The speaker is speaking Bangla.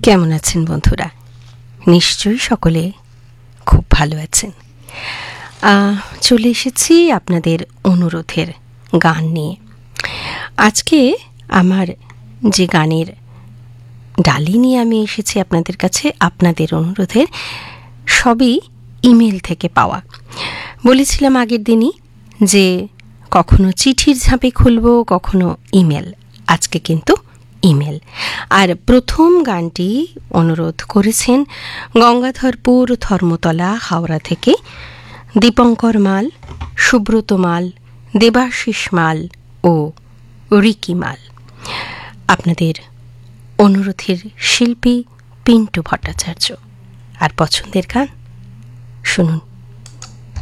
কেমন আছেন বন্ধুরা? নিশ্চয়ই সকলে খুব ভালো আছেন। চলে এসেছি আপনাদের অনুরোধের গান নিয়ে। আজকে আমার যে গানের ডালি নিয়ে আমি এসেছি আপনাদের কাছে, আপনাদের অনুরোধের, সবই ইমেল থেকে পাওয়া। বলেছিলাম আগের দিনই যে কখনো চিঠির ঝাঁপে খুলব, কখনো ইমেল। আজকে কিন্তু ইমেল। আর প্রথম গানটি অনুরোধ করেছেন গঙ্গাধরপুর, ধর্মতলা, হাওড়া থেকে দীপঙ্কর মাল, সুব্রত মাল, দেবাশিস মাল ও রিকি মাল। আপনাদের অনুরোধের শিল্পী পিন্টু ভট্টাচার্য। আর পছন্দের গান শুনুন।